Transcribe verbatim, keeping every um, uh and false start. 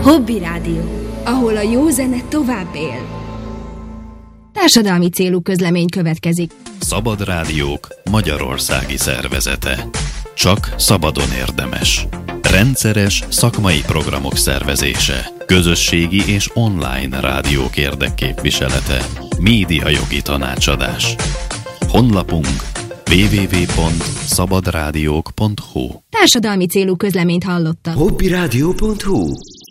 Hobby Rádió, ahol a jó zene tovább él. Társadalmi célú közlemény következik. Szabad Rádiók Magyarországi Szervezete. Csak szabadon érdemes. Rendszeres szakmai programok szervezése. Közösségi és online rádiók érdekképviselete. Médiajogi tanácsadás. Honlapunk double-u double-u double-u pont szabadrádiók pont hu. Társadalmi célú közleményt hallottak. hobbyrádió pont hu